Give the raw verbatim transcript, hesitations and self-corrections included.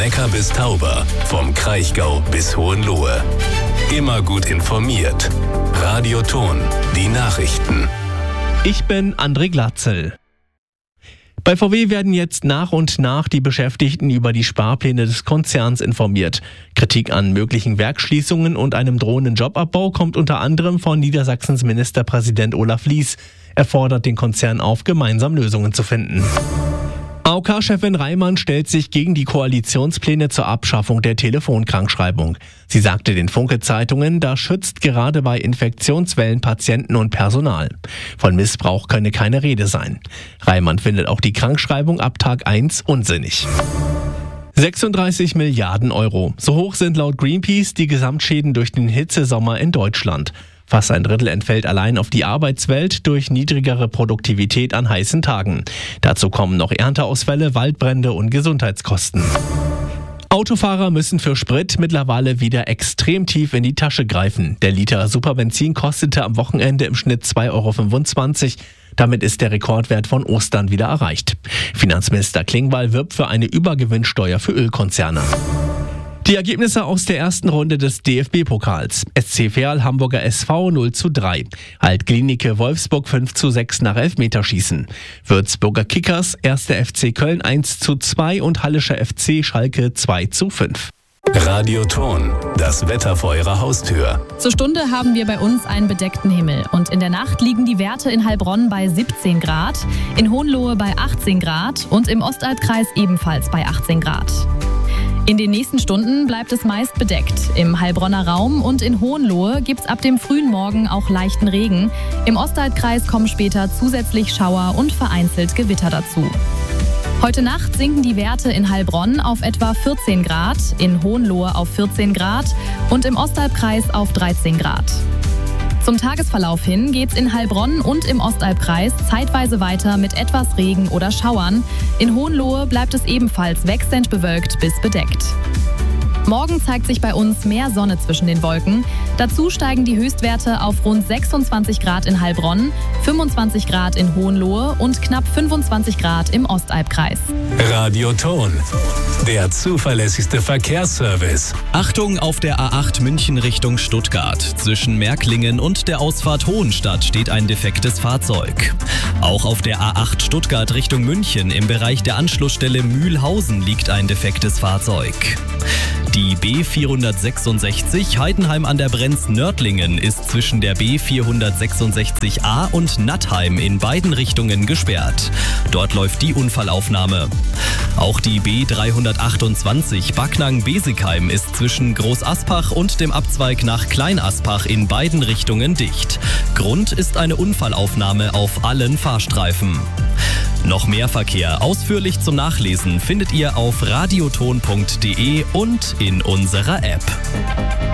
Neckar bis Tauber, vom Kraichgau bis Hohenlohe. Immer gut informiert. Radio Thon, die Nachrichten. Ich bin André Glatzel. Bei V W werden jetzt nach und nach die Beschäftigten über die Sparpläne des Konzerns informiert. Kritik an möglichen Werksschließungen und einem drohenden Jobabbau kommt unter anderem von Niedersachsens Ministerpräsident Olaf Lies. Er fordert den Konzern auf, gemeinsam Lösungen zu finden. A O K-Chefin Reimann stellt sich gegen die Koalitionspläne zur Abschaffung der Telefonkrankschreibung. Sie sagte den Funke-Zeitungen, das schützt gerade bei Infektionswellen Patienten und Personal. Von Missbrauch könne keine Rede sein. Reimann findet auch die Krankschreibung ab Tag eins unsinnig. sechsunddreißig Milliarden Euro. So hoch sind laut Greenpeace die Gesamtschäden durch den Hitzesommer in Deutschland. Fast ein Drittel entfällt allein auf die Arbeitswelt durch niedrigere Produktivität an heißen Tagen. Dazu kommen noch Ernteausfälle, Waldbrände und Gesundheitskosten. Autofahrer müssen für Sprit mittlerweile wieder extrem tief in die Tasche greifen. Der Liter Superbenzin kostete am Wochenende im Schnitt zwei Euro fünfundzwanzig. Damit ist der Rekordwert von Ostern wieder erreicht. Finanzminister Klingbeil wirbt für eine Übergewinnsteuer für Ölkonzerne. Die Ergebnisse aus der ersten Runde des D F B-Pokals. S C Verl Hamburger S V null zu drei. Alt-Glienicke Wolfsburg fünf zu sechs nach Elfmeterschießen. Würzburger Kickers erster F C Köln eins zu zwei und Hallischer F C Schalke zwei zu fünf. Radio Thon, das Wetter vor Ihrer Haustür. Zur Stunde haben wir bei uns einen bedeckten Himmel. Und in der Nacht liegen die Werte in Heilbronn bei siebzehn Grad, in Hohenlohe bei achtzehn Grad und im Ostalbkreis ebenfalls bei achtzehn Grad. In den nächsten Stunden bleibt es meist bedeckt. Im Heilbronner Raum und in Hohenlohe gibt es ab dem frühen Morgen auch leichten Regen. Im Ostalbkreis kommen später zusätzlich Schauer und vereinzelt Gewitter dazu. Heute Nacht sinken die Werte in Heilbronn auf etwa vierzehn Grad, in Hohenlohe auf vierzehn Grad und im Ostalbkreis auf dreizehn Grad. Zum Tagesverlauf hin geht's in Heilbronn und im Ostalbkreis zeitweise weiter mit etwas Regen oder Schauern. In Hohenlohe bleibt es ebenfalls wechselnd bewölkt bis bedeckt. Morgen zeigt sich bei uns mehr Sonne zwischen den Wolken. Dazu steigen die Höchstwerte auf rund sechsundzwanzig Grad in Heilbronn, fünfundzwanzig Grad in Hohenlohe und knapp fünfundzwanzig Grad im Ostalbkreis. Radio Thon, der zuverlässigste Verkehrsservice. Achtung auf der A acht München Richtung Stuttgart. Zwischen Märklingen und der Ausfahrt Hohenstadt steht ein defektes Fahrzeug. Auch auf der A acht Stuttgart Richtung München im Bereich der Anschlussstelle Mühlhausen liegt ein defektes Fahrzeug. Die B vierhundertsechsundsechzig Heidenheim an der Brenz-Nördlingen ist zwischen der B vierhundertsechsundsechzig A und Nattheim in beiden Richtungen gesperrt. Dort läuft die Unfallaufnahme. Auch die B dreihundertachtundzwanzig Backnang-Besigheim ist zwischen Großaspach und dem Abzweig nach Kleinaspach in beiden Richtungen dicht. Grund ist eine Unfallaufnahme auf allen Fahrstreifen. Noch mehr Verkehr ausführlich zum Nachlesen findet ihr auf radiothon punkt de und in unserer App.